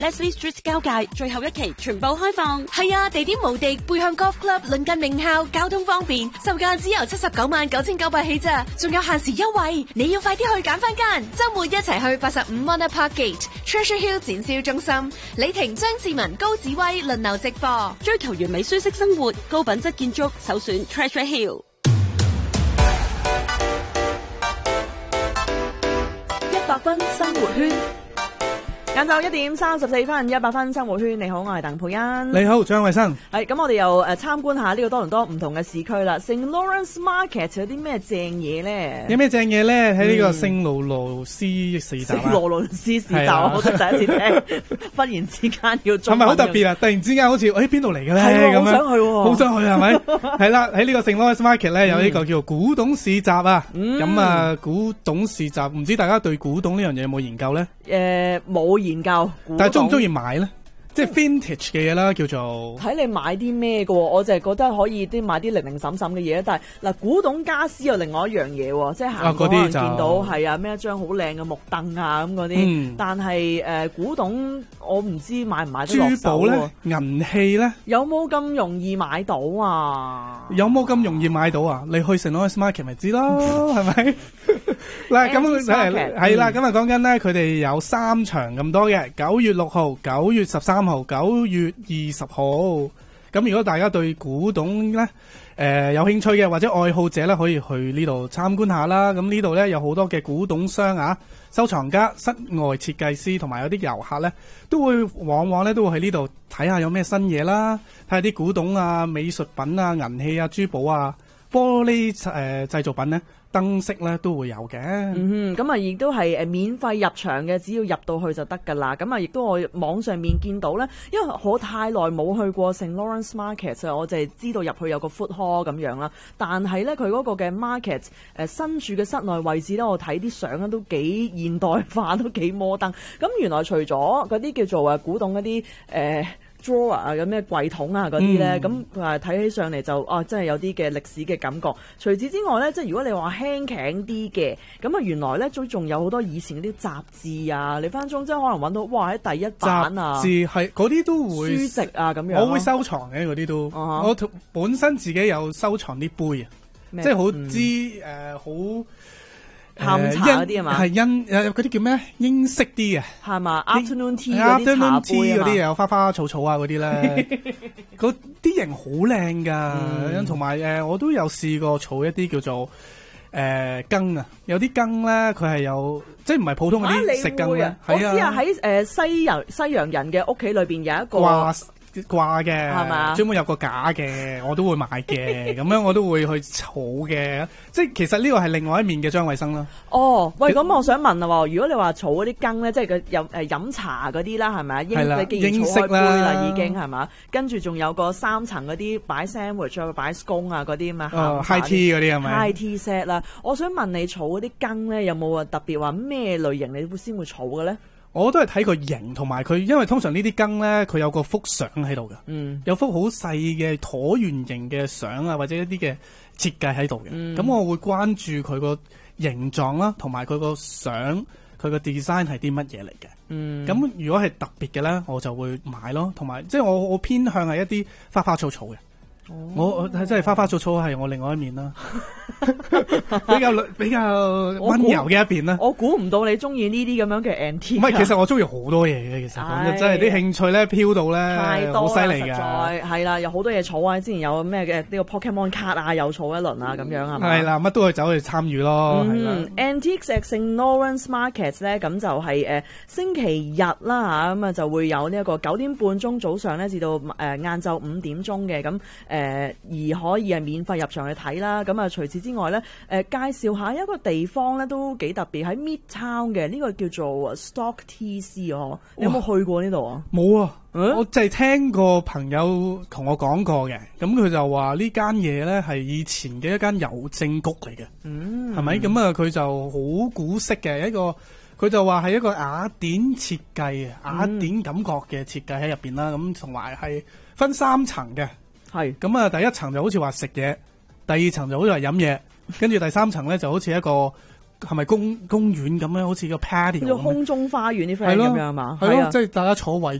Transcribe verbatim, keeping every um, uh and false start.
Leslie Street 交界最後一期全部開放。 係啊，地點無敵，背向 Golf Club，鄰近名校，交通方便，售價只由七十九萬九千九百起咋，仲有限時優惠，你要快啲去揀翻間。周末一齊去八十五 Mona Park Gate、Treasure Hill 展銷中心，李婷、張志文、高子威輪流直播。 追求完美舒適生活，高品質建築，首選 Treasure Hill。 一百分生活圈。晏晝一點三十四分，一百分生活圈，你好，我係鄧佩欣。 你好，張衛生。 係咁，我哋又誒參觀下呢個多倫多唔同嘅市區啦。聖 Lawrence Market 有啲咩正嘢咧？ 有咩正嘢咧？喺呢個聖勞羅斯市集啊！ 聖勞倫斯市集，我都第一次聽。忽然之間要中文， 係咪好特別啊？突然之間好似誒邊度嚟嘅咧？ 係咁樣好想去， 好想去係咪？係啦，喺呢個聖 Lawrence Market 咧有呢個叫做古董市集啊。咁啊，古董市集，唔知大家對古董呢樣嘢有冇研究咧？ 誒，冇研究。 但係中唔中意買咧？即係 vintage 嘅嘢啦，叫做睇你買啲咩嘅，我就係覺得可以啲買啲零零散散嘅嘢。但係嗱，古董家私又另外一樣嘢，即係行過可能見到係啊咩一張好靚嘅木凳啊咁嗰啲。嗯、但係誒、呃、古董我唔知買唔買得落手。珠寶咧、 銀器咧， 有冇咁容易買到啊？ 有冇咁容易買到啊？你去聖 Lawrence Market 咪知咯，係咪？嗱咁係係啦，咁啊講緊咧，佢哋有三場咁多嘅，九月六號、九月十三號、九月二十號。咁如果大家對古董咧誒、呃、有興趣嘅或者愛好者咧，可以去呢度參觀下啦。咁呢度咧有好多嘅古董商啊、收藏家、室外設計師同埋有啲遊客咧，都會往往咧都會喺呢度睇下有咩新嘢啦，睇下啲古董啊、美術品啊、銀器啊、珠寶啊、玻璃誒、呃、製造品咧。燈飾咧都會有嘅， 嗯哼，咁啊亦都係誒免費入場嘅，只要入到去就得噶啦。咁啊亦都我網上面見到咧，因為我太耐冇去過聖 Lawrence Market，我就係知道入去有個 food hall 咁樣啦。但係咧佢嗰個嘅 market 誒身處嘅室內位置咧，我睇啲相咧都幾現代化，都幾摩登。咁原來除咗嗰啲叫做誒古董嗰啲誒。呃 drawer 啊，有咩櫃桶啊嗰啲咧，咁啊睇起上嚟就啊真係有啲嘅歷史嘅感覺。除此之外咧，即係如果你話輕頸啲嘅，咁啊原來咧都仲有好多以前嗰啲雜誌啊，你翻中即係可能揾到，哇喺第一版啊， 雜誌係嗰啲都會書籍啊咁樣， 我會收藏嘅嗰啲都，uh huh. 我本身自己有收藏啲杯啊，即係好知誒好。 下午茶嗰啲啊嘛， 係英誒嗰啲叫咩？英式啲嘅係嘛 ？Afternoon tea 嗰啲茶杯嗰啲有花花草草啊嗰啲咧，嗰啲型好靚噶，同埋誒我都有試過儲一啲叫做誒羹啊，有啲羹咧佢係有即係唔係普通嗰啲食羹嘅， 我知啊喺誒西洋西洋人嘅屋企裏邊有一個。 掛嘅係嘛， 專門有個架嘅，我都會買嘅，咁樣我都會去儲嘅。即係其實呢個係另外一面嘅張衛生啦。 哦，喂，咁我想問啦，如果你話儲嗰啲羹咧，即係佢飲誒飲茶嗰啲啦，係咪啊？英你既然儲開杯啦，已經係嘛？跟住仲有個三層嗰啲擺 sandwich 再擺 scone 啊嗰啲嘛 ，high tea 嗰啲係咪 ？high tea set 啦，我想問你儲嗰啲羹咧，有冇話特別話咩類型你會先會儲嘅咧？ 我都係睇個型同埋佢，因為通常呢啲羹咧，佢有個幅相喺度嘅，嗯、有幅好細嘅橢圓形嘅相啊，或者一啲嘅設計喺度嘅。咁、嗯、我會關注佢個形狀啦，同埋佢個相，佢個 design 係啲乜嘢嚟嘅。咁、嗯、如果係特別嘅咧，我就會買咯。同埋即係我我偏向係一啲花花草草嘅。哦、我我即係花花草草係我另外一面啦，比較比較溫柔嘅一邊啦。 我估唔到你中意呢啲咁樣嘅 antique。 唔係，其實我中意好多嘢嘅，其實講真係啲興趣咧飄到咧好犀利㗎。 係啦，有好多嘢儲啊！之前有咩嘅呢個 Pokemon 卡啊，又儲一輪啊，咁樣係嘛？ 係啦，乜都可以走去參與咯。 嗯 Antiques at Saint Lawrence Market 咧，咁就係誒星期日啦嚇，咁啊就會有呢一個九點半鐘早上咧，至到誒晏晝五點鐘嘅咁誒。誒而可以係免費入場去睇啦，咁啊除此之外咧，誒、呃、介紹下一個地方咧都幾特別喺 Midtown 嘅呢、這個叫做 Stock T C 哦，你有冇去過呢度啊？ 冇啊，嗯、我就係聽過朋友同我講過嘅，咁佢就話呢間嘢咧係以前嘅一間郵政局嚟嘅，嗯，係咪？咁啊佢就好古色嘅一個，佢就話係一個雅典設計啊，雅典感覺嘅設計喺入邊啦，咁同埋係分三層嘅。係咁啊！第一層就好似話食嘢，第二層就好似話飲嘢，跟住第三層咧就好似一個係咪公公園咁樣，好似個 patio 叫做空中花園啲 friend 係咯咁樣嘛， 係咯，即係大家坐圍